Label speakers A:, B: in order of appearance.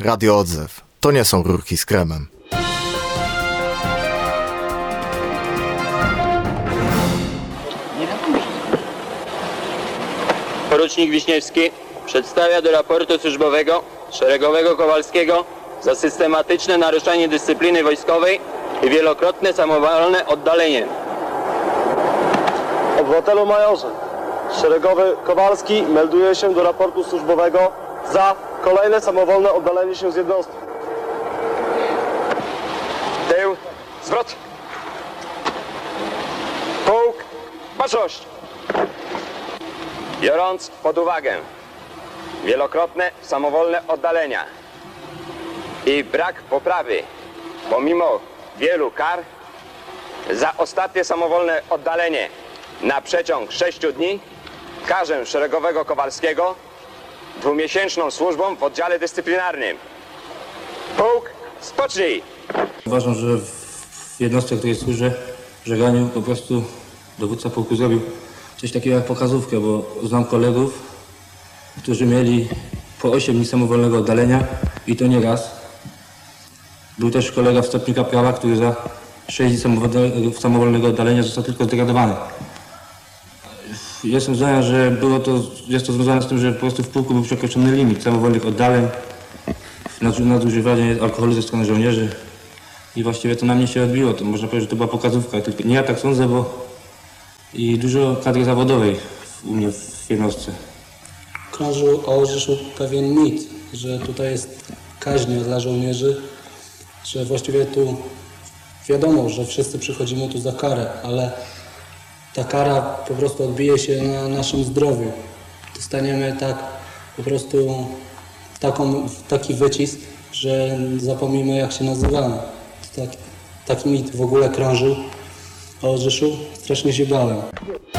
A: Radio Odzew. To nie są rurki z kremem.
B: Porucznik Wiśniewski przedstawia do raportu służbowego szeregowego Kowalskiego za systematyczne naruszanie dyscypliny wojskowej i wielokrotne samowolne oddalenie.
C: Obywatelu majorze, szeregowy Kowalski melduje się do raportu służbowego za kolejne samowolne oddalenie się z jednostki.
B: Tył, zwrot. Pułk, baczność. Biorąc pod uwagę wielokrotne samowolne oddalenia i brak poprawy pomimo wielu kar, za ostatnie samowolne oddalenie na przeciąg 6 dni karzę szeregowego Kowalskiego 2-miesięczną służbą w oddziale dyscyplinarnym. Pułk, spocznij!
D: Uważam, że w jednostce, której służę, w żeganiu, po prostu dowódca pułku zrobił coś takiego jak pokazówkę, bo znam kolegów, którzy mieli po 8 dni samowolnego oddalenia i to nie raz. Był też kolega w stopniu kaprala, który za 6 dni samowolnego oddalenia został tylko zdegradowany. Jestem zdania, że jest to związane z tym, że po prostu w pułku był przekroczony limit samowolnych oddaleń, nadużywanie alkoholu ze strony żołnierzy i właściwie to na mnie się odbiło. To można powiedzieć, że to była pokazówka. Tylko nie ja tak sądzę, bo i dużo kadry zawodowej u mnie w jednostce.
E: Krążył o Orzeszu pewien mit, że tutaj jest kaźnia dla żołnierzy, że właściwie tu wiadomo, że wszyscy przychodzimy tu za karę, ale ta kara po prostu odbije się na naszym zdrowiu. Dostaniemy tak po prostu taki wycisk, że zapomnimy, jak się nazywamy. Taki mit w ogóle krążył o Orzeszu, strasznie się bałem.